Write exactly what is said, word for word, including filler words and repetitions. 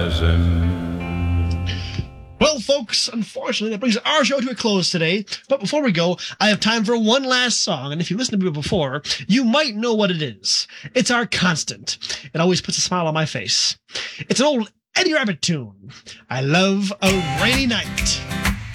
Well, folks, unfortunately, that brings our show to a close today. But before we go, I have time for one last song. And if you listened to me before, you might know what it is. It's our constant. It always puts a smile on my face. It's an old Eddie Rabbit tune. I love a rainy night.